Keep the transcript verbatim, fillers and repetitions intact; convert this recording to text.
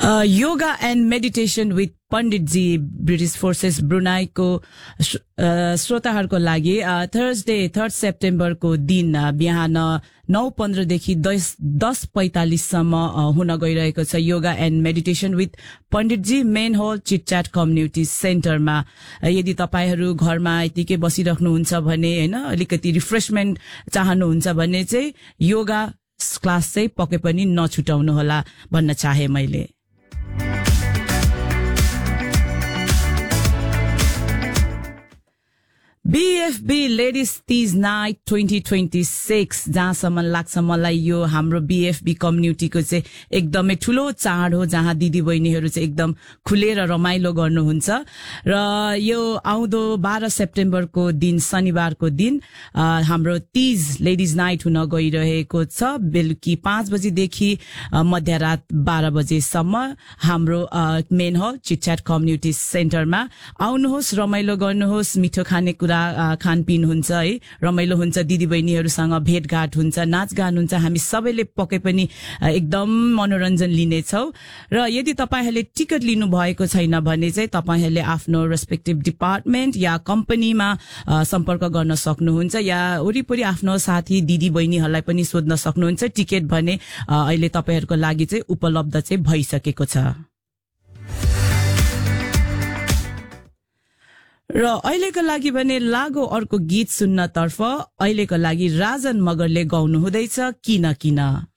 Uh, yoga and meditation with Pandit Ji, British Forces Brunei को श्रोताहरुको लागि Thursday third September को दिन बिहान नौ पन्ध्र देखि दस पैंतालीस सम्म हुन गइरहेको छ yoga and meditation with Pandit G main whole चिटच्याट community सेन्टरमा। यदि तपाईहरु घरमा यतिकै बसिराख्नुहुन्छ भने हैन अलिकति रिफ्रेशमेन्ट चाहनुहुन्छ भने चाहिँ योगा क्लास चाहिँ पक्कै पनि नछुटाउनु होला भन्न चाहे मैले। B F B Ladies Tees Night twenty twenty-six जहाँसम्म लाग्छ मलाई यो हाम्रो B F B कम्युनिटी को चाहिँ एकदमै ठूलो चाड हो जहाँ दिदी बहिनीहरु चाहिँ एकदम खुलेर रमाइलो गर्नुहुन्छ र यो आउँदो बाह्र सेप्टेम्बर को दिन शनिबार को दिन हाम्रो तीज लेडिज नाइट हुन गइरहेको छ। बेलुकी पाँच बजे देखि मध्यरात बाह्र बजे सम्म हाम्रो मेन हल चिटच्याट कम्युनिटी सेन्टरमा आउनुहोस्, रमाइलो गर्नुहोस्, मिठो खानेकुरा खानपिन हुन्छ है, रमाइलो हुन्छ, दिदी बहिनीहरुसँग भेटघाट हुन्छ, नाचगान हुन्छ, हामी सबैले पक्कै पनि एकदम मनोरञ्जन लिने छौ। र यदि तपाईहरुले टिकट लिनु भएको छैन भने चाहिँ तपाईहरुले आफ्नो रेस्पेक्टिभ डिपार्टमेन्ट या कम्पनीमा सम्पर्क गर्न सक्नुहुन्छ या वरिपरि आफ्नो साथी दिदी बहिनीहरुलाई पनि सोध्न सक्नुहुन्छ। टिकट भने अहिले तपाईहरुको लागि चाहिँ उपलब्ध चाहिँ भइसकेको छ। र अहिलेको लागि भने लागो अर्को गीत सुन्न तर्फ अहिलेको लागि राजन मगरले गाउनु हुँदैछ किन किन।